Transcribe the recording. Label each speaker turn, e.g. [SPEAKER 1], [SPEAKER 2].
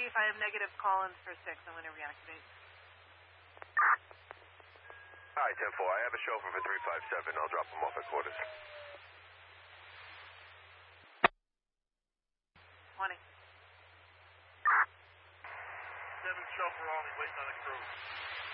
[SPEAKER 1] Chief, I have negative call-ins for 6. I'm going to reactivate.
[SPEAKER 2] All right, 10-4. I have a chauffeur for 357. I'll drop him off at quarters.
[SPEAKER 1] 20.
[SPEAKER 3] 7 chauffeur only, waiting on the crew.